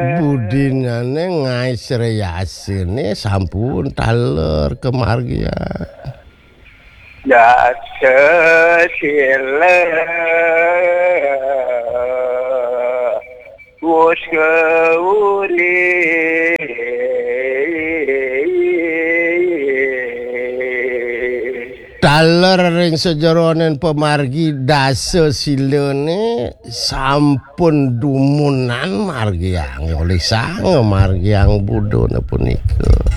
budinane ngais reyasine sampun taler kemargian. Ya sesile wos keuli taler ring sejeronen pemargi dasa silene sampun dumunan margiang oleh sang margiang budona punika.